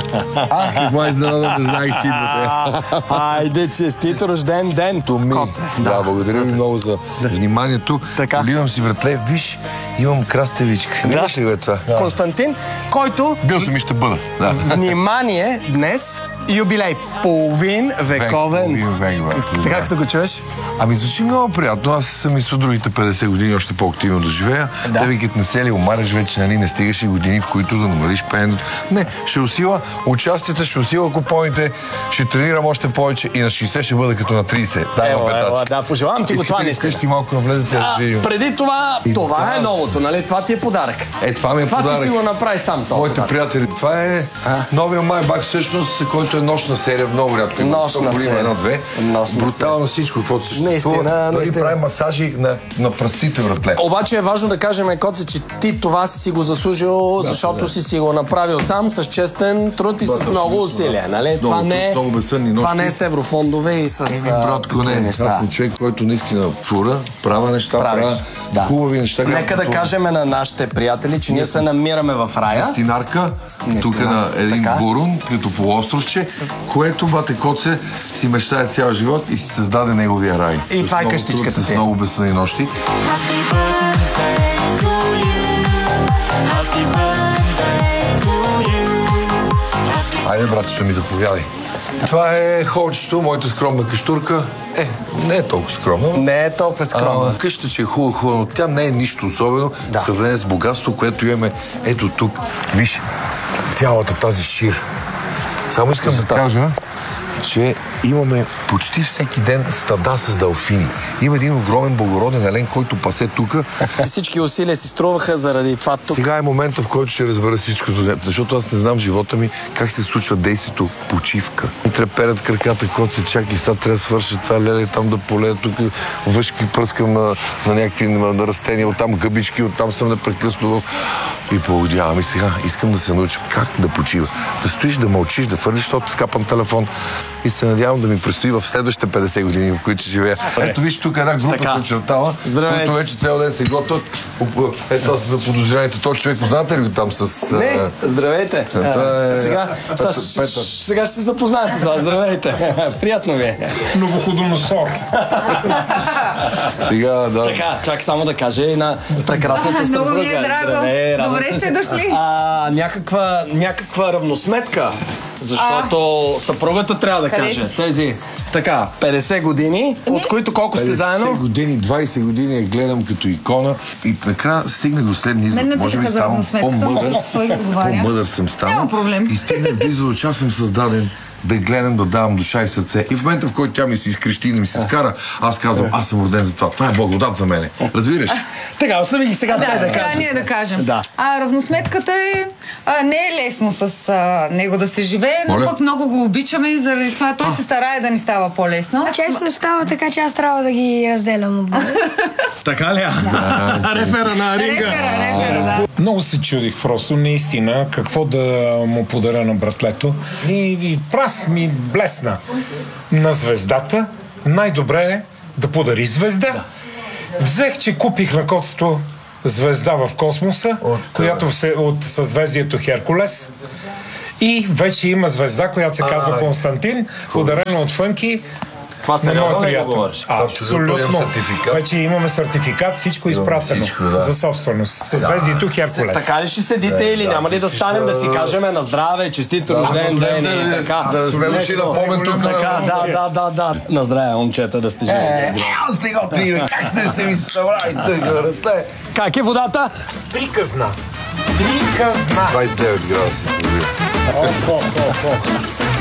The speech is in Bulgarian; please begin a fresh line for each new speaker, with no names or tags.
Какво е изненада, не знаех, че идвате.
Айде, честит рожден ден, Коце.
Да, благодаря ви много за вниманието. Поливам си, братле, виж, имам краставичка. Гледаш ли това?
Константин, който...
Бил съм и ще бъда.
Внимание, днес юбилей. Половин вековен.
Половин век, брат.
Така като го чуеш?
Ами звучи много приятно. Аз съм и с другите 50 години още по-активно да живея. Те викат не се ли омаряш вече, нали, не стигаш и години, в които да намалиш пеенето. Не, ще усила участията, ще усила купоните, ще тренирам още повече и на 60 ще бъда като на 30.
Да, пожелавам ти го това наистина.
Искаш ти малко да влезете?
Преди това, това е новото, нали? Това ти е подарък.
Това ми е подарък.
Това ти си го направи сам.
Моите приятели. Това е новия Майбах, всъщност, който е нощна серия, много рядко.
Нощна серия.
Едно-две. Брутално всичко, каквото съществува. Дори прави масажи на пръстите, братле.
Обаче е важно да кажем, Коце, че ти това си го заслужил, защото си го направил сам, с честен труд и с много усилия, нали? Това не е с еврофондове и с
неща. Аз съм човек, който наистина фура, права неща, правя хубави неща.
Нека да кажем на нашите приятели, че ние се намираме в рая.
Стинарка, тук е на един бурун, като полуостровче, което бате Коце си мечтае цял живот и си създаде неговия рай.
И това е къщичката ти.
С много безсънни нощи. Айде, брат, ще ми заповядай. Това е холчето, моята скромна къщурка. Не е толкова скромна.
Не е толкова скромна.
Къща, че е хубава, но тя не е нищо особено. В сравнение с богатство, което имаме ето тук. Виж, цялата тази шир. Само искам да кажа, че имаме почти всеки ден стада с делфини. Има един огромен благороден елен, който пасе тук.
Всички усилия си струваха заради това тук.
Сега е момента, в който ще разбера всичко, защото аз не знам в живота ми как се случва действието почивка. И треперят краката, Коце, чак и сега трябва да свърша това леле, там да полея, тук въшки пръскам на някакви растения, оттам гъбички, оттам съм непрекъснато и поводявам. И сега искам да се науча как да почива. Да стоиш, да мълчиш, да фърлиш, защото скапан телефон и се надявам да ми предстои в следващите 50 години, в които ще живея. Ето виж, тук една група се очертава, които вече цял ден се готвят. Ето са заподозряните. Този човек, познате ли го там с...
Не, здравейте. Сега ще се запозная с вас. Здравейте. Приятно ви е.
Много худоносор.
Сега, да.
Чак само да кажа и на прекрасната съпруга.
Много ми е драго. Добре сте дошли.
Някаква равносметка. Защото съпругата трябва да каже. Тези 50 години, от които колко сте заедно?
50 години, 20 години я гледам като икона и накрая стигнах до следния извод. Може би ставам по-мъдър съм станал.
Няма проблем.
И стигнах до извода, че аз съм създаден да гледам, да давам душа и сърце. И в момента, в който тя ми се изкрещи и не ми се скара, аз казвам, аз съм роден за това. Това е благодат за мене. Разбираш?
Така, остави ги сега
ние да кажем. Равносметката не е лесно с него да се живее, но пък много го обичаме и заради това той се старае да ни става по-лесно.
Често става така, че аз трябва да ги разделям отбор.
Така ли? Рефера на ринга.
Рефера, да.
Много се чудих просто, наистина, какво да му подаря на братлето. И прас ми блесна на звездата. Най-добре е да подари звезда. Взех, че купих на Коцето звезда в космоса, която от съзвездието Херкулес. И вече има звезда, която се казва Константин, подарена от Фънки.
Това сериозно ли го говориш?
Абсолютно. Вече имаме сертификат, всичко изпратено за собственост. Съзвездието Херкулес.
Така ли ще седите или няма ли да станем да си кажем на здраве, честит рожден ден и така?
Да сме дошли на помен тук.
Да. На здраве, момчета, да сте живи.
Сте готини, как сте се ми събрали тук,
Как е водата?
Приказна.
29 градуса.